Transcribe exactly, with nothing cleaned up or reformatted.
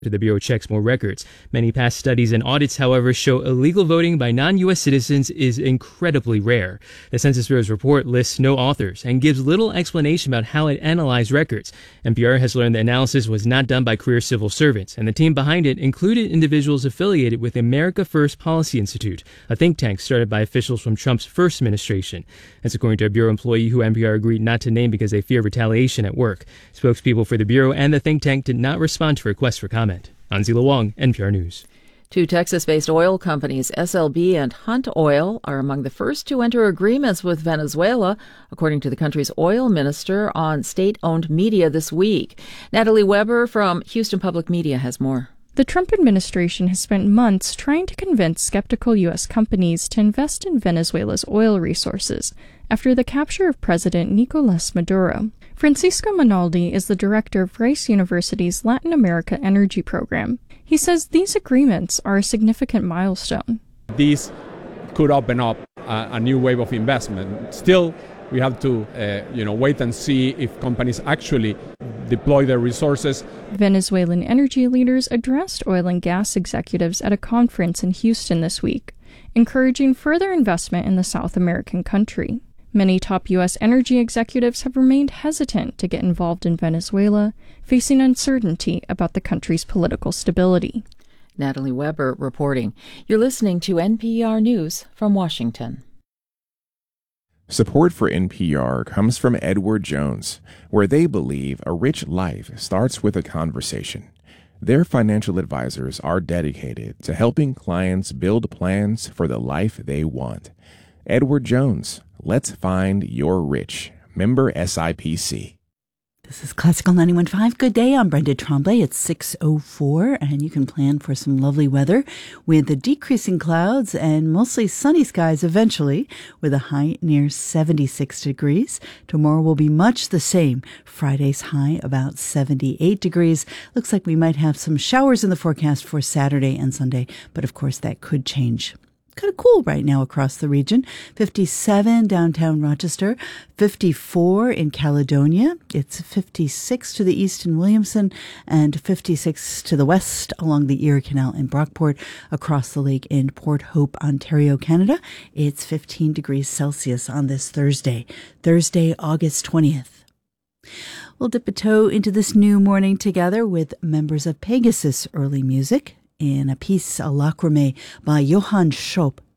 The Bureau checks more records. Many past studies and audits, however, show illegal voting by non-U S citizens is incredibly rare. The Census Bureau's report lists no authors and gives little explanation about how it analyzed records. N P R has learned the analysis was not done by career civil servants, and the team behind it included individuals affiliated with America First Policy Institute, a think tank started by officials from Trump's first administration. That's according to a Bureau employee who N P R agreed not to name because they fear retaliation at work. Spokespeople for the Bureau and the think tank did not respond to requests for comment. Anzila Wong, N P R News. Two Texas-based oil companies, S L B and Hunt Oil, are among the first to enter agreements with Venezuela, according to the country's oil minister on state-owned media this week. Natalie Weber from Houston Public Media has more. The Trump administration has spent months trying to convince skeptical U S companies to invest in Venezuela's oil resources after the capture of President Nicolas Maduro. Francisco Monaldi is the director of Rice University's Latin America Energy Program. He says these agreements are a significant milestone. These could open up a, a new wave of investment. Still, we have to uh, you know, wait and see if companies actually deploy their resources. Venezuelan energy leaders addressed oil and gas executives at a conference in Houston this week, encouraging further investment in the South American country. Many top U S energy executives have remained hesitant to get involved in Venezuela, facing uncertainty about the country's political stability. Natalie Weber reporting. You're listening to N P R News from Washington. Support for N P R comes from Edward Jones, where they believe a rich life starts with a conversation. Their financial advisors are dedicated to helping clients build plans for the life they want. Edward Jones, let's find your rich. Member S I P C. This is Classical ninety-one point five. Good day. I'm Brenda Tremblay. It's six oh four, and you can plan for some lovely weather with the decreasing clouds and mostly sunny skies eventually, with a high near seventy-six degrees. Tomorrow will be much the same. Friday's high about seventy-eight degrees. Looks like we might have some showers in the forecast for Saturday and Sunday, but of course that could change. Kind of cool right now across the region. fifty-seven downtown Rochester, fifty-four in Caledonia. It's fifty-six to the east in Williamson and fifty-six to the west along the Erie Canal in Brockport. Across the lake in Port Hope, Ontario, Canada, it's fifteen degrees Celsius on this Thursday, Thursday, August twentieth. We'll dip a toe into this new morning together with members of Pegasus Early Music in a piece, a Lacrimae by Johann Schopp.